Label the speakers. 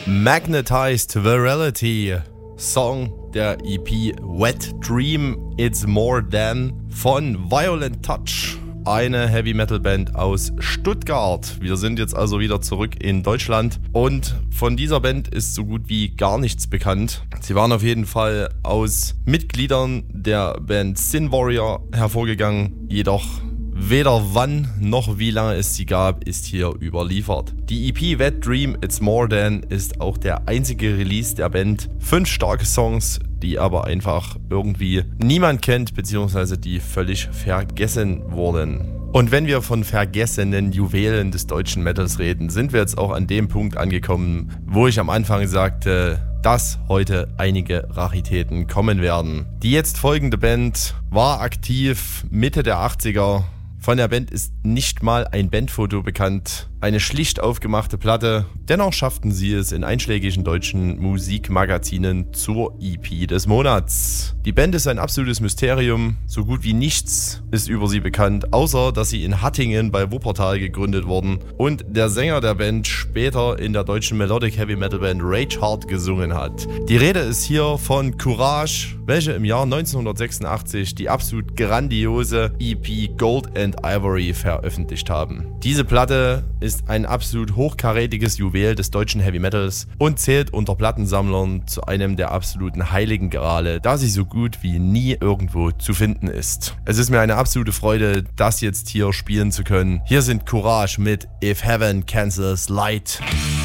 Speaker 1: Magnetized Virality, Song der EP Wet Dream It's More Than von Violent Touch, eine Heavy Metal Band aus Stuttgart. Wir sind jetzt also wieder zurück in Deutschland und von dieser Band ist so gut wie gar nichts bekannt. Sie waren auf jeden Fall aus Mitgliedern der Band Sin Warrior hervorgegangen, jedoch weder wann noch wie lange es sie gab, ist hier überliefert. Die EP Wet Dream It's More Than ist auch der einzige Release der Band. 5 starke Songs, die aber einfach irgendwie niemand kennt, beziehungsweise die völlig vergessen wurden. Und wenn wir von vergessenen Juwelen des deutschen Metals reden, sind wir jetzt auch an dem Punkt angekommen, wo ich am Anfang sagte, dass heute einige Raritäten kommen werden. Die jetzt folgende Band war aktiv Mitte der 80er. Von der Band ist nicht mal ein Bandfoto bekannt. Eine schlicht aufgemachte Platte. Dennoch schafften sie es in einschlägigen deutschen Musikmagazinen zur EP des Monats. Die Band ist ein absolutes Mysterium. So gut wie nichts ist über sie bekannt, außer dass sie in Hattingen bei Wuppertal gegründet wurden und der Sänger der Band später in der deutschen Melodic Heavy Metal Band Rage Hard gesungen hat. Die Rede ist hier von Courage, welche im Jahr 1986 die absolut grandiose EP Gold and Ivory veröffentlicht haben. Diese Platte ist ein absolut hochkarätiges Juwel des deutschen Heavy Metals und zählt unter Plattensammlern zu einem der absoluten heiligen Grale, da sie so gut wie nie irgendwo zu finden ist. Es ist mir eine absolute Freude, das jetzt hier spielen zu können. Hier sind Courage mit If Heaven Cancels Light.